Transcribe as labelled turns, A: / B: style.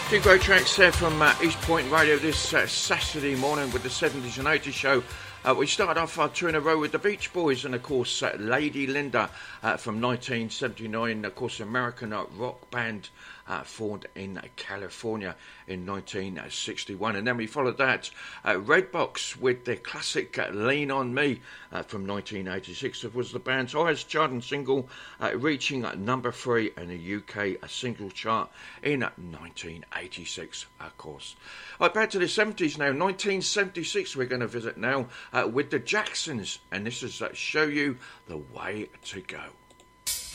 A: Two great tracks there from East Point Radio this Saturday morning with the 70s and 80s show. We started off 2 in a row with the Beach Boys and, of course, Lady Linda from 1979, of course, American rock band formed in California in 1961. And then we followed that Redbox with their classic Lean On Me from 1986. It was the band's highest charting single, reaching number 3 in the UK single chart in 1986, of course. Right, back to the 70s now. 1976 we're going to visit now with the Jacksons, and this is Show You the Way to Go.